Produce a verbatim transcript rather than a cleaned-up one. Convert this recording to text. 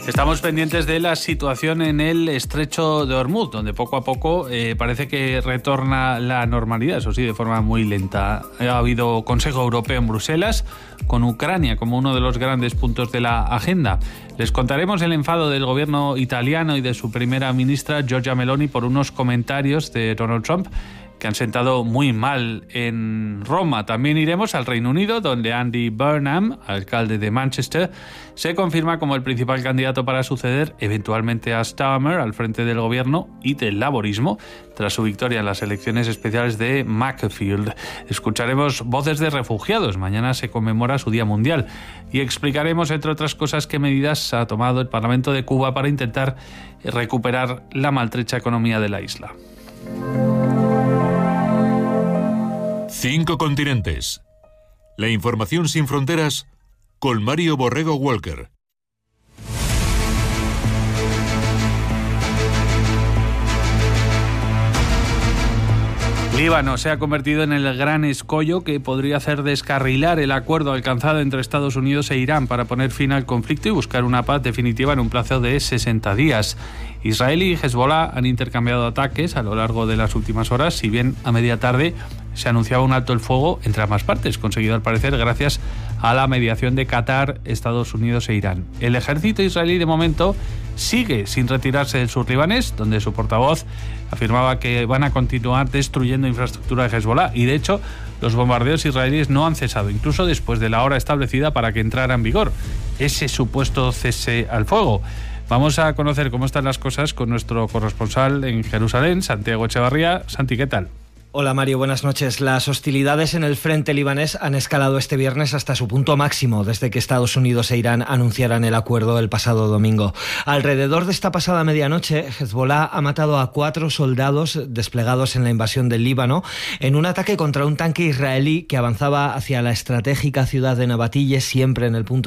Estamos pendientes de la situación en el estrecho de Hormuz, donde poco a poco eh, parece que retorna la normalidad, eso sí, de forma muy lenta. Ha habido Consejo Europeo en Bruselas, con Ucrania como uno de los grandes puntos de la agenda. Les contaremos el enfado del gobierno italiano y de su primera ministra, Giorgia Meloni, por unos comentarios de Donald Trump que han sentado muy mal en Roma. También iremos al Reino Unido, donde Andy Burnham, alcalde de Manchester, se confirma como el principal candidato para suceder eventualmente a Starmer al frente del gobierno y del laborismo tras su victoria en las elecciones especiales de Macclesfield. Escucharemos voces de refugiados. Mañana se conmemora su Día Mundial y explicaremos, entre otras cosas, qué medidas ha tomado el Parlamento de Cuba para intentar recuperar la maltrecha economía de la isla. Cinco continentes. La información sin fronteras con Mario Borrego Walker. Líbano se ha convertido en el gran escollo que podría hacer descarrilar el acuerdo alcanzado entre Estados Unidos e Irán para poner fin al conflicto y buscar una paz definitiva en un plazo de sesenta días. Israel y Hezbollah han intercambiado ataques a lo largo de las últimas horas, si bien a media tarde se anunciaba un alto el fuego entre ambas partes, conseguido al parecer gracias a la mediación de Qatar, Estados Unidos e Irán. El ejército israelí de momento sigue sin retirarse del sur libanés, donde su portavoz afirmaba que van a continuar destruyendo infraestructura de Hezbollah, y de hecho los bombardeos israelíes no han cesado, incluso después de la hora establecida para que entrara en vigor ese supuesto cese al fuego. Vamos a conocer cómo están las cosas con nuestro corresponsal en Jerusalén, Santiago Echevarría. Santi, ¿qué tal? Hola Mario, buenas noches. Las hostilidades en el frente libanés han escalado este viernes hasta su punto máximo desde que Estados Unidos e Irán anunciaran el acuerdo el pasado domingo. Alrededor de esta pasada medianoche, Hezbollah ha matado a cuatro soldados desplegados en la invasión del Líbano en un ataque contra un tanque israelí que avanzaba hacia la estratégica ciudad de Nabatille, siempre en el punto